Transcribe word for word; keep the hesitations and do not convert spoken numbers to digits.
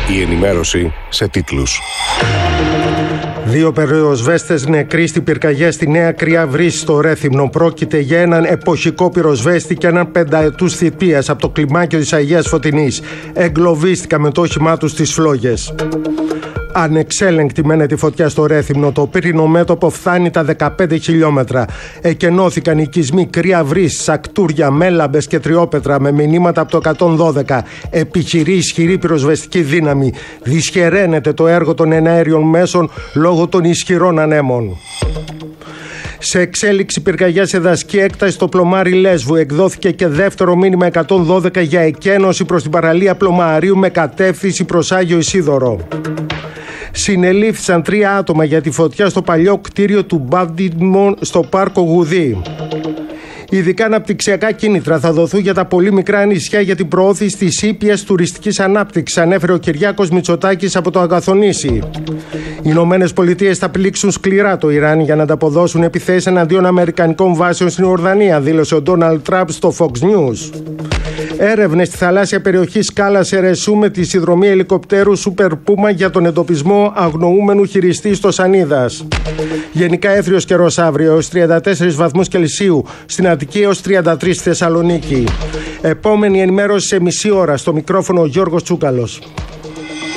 Η ενημέρωση σε τίτλους. Δύο πυροσβέστες νεκροί στην πυρκαγιά στη Νέα Κρυαβρύση στο Ρέθυμνο. Πρόκειται για έναν εποχικό πυροσβέστη και έναν πενταετούς θητείας από το κλιμάκιο της Αγίας Φωτεινής. Εγκλωβίστηκαν με το όχημά τους στις φλόγες. Ανεξέλεγκτη μένεται η φωτιά στο Ρέθυμνο. Το πύρινο μέτωπο φτάνει τα δεκαπέντε χιλιόμετρα. Εκενώθηκαν οικισμοί Κρυαβρύσης, Σακτούρια, Μέλαμπες και Τριόπετρα με μηνύματα από το εκατόν δώδεκα. Επιχειρεί ισχυρή πυροσβεστική δύναμη. Δυσχεραίνεται το έργο των εναέριων μέσων λόγω των ισχυρών ανέμων. Σε εξέλιξη πυρκαγιά σε δασική έκταση στο πλωμάρι Λέσβου. Εκδόθηκε και δεύτερο μήνυμα εκατόν δώδεκα για εκένωση προς την παραλία Πλωμαρίου με κατεύθυνση προς Άγιο Ισίδωρο. Συνελήφθησαν τρία άτομα για τη φωτιά στο παλιό κτίριο του Μπάντιμον στο πάρκο Γουδί. Ειδικά αναπτυξιακά κίνητρα θα δοθούν για τα πολύ μικρά νησιά για την προώθηση της ήπιας τουριστικής ανάπτυξης, ανέφερε ο Κυριάκος Μητσοτάκης από το Αγαθονήσι. Οι Ηνωμένες Πολιτείες θα πλήξουν σκληρά το Ιράν για να ανταποδώσουν επιθέσεις εναντίον αμερικανικών βάσεων στην Ορδανία, δήλωσε ο Ντόναλντ Τραμπ στο Fox News. Έρευνες στη θαλάσσια περιοχή Σκάλα Ερεσού με τη συνδρομή ελικοπτέρου Super Puma για τον εντοπισμό αγνοούμενου χειριστή στο Σανίδας. Γενικά έθριος καιρός αύριο έως τριάντα τέσσερις βαθμούς Κελσίου, στην Αττική έως τριάντα τρεις στη Θεσσαλονίκη. Επόμενη ενημέρωση σε μισή ώρα. Στο μικρόφωνο ο Γιώργος Τσούκαλος.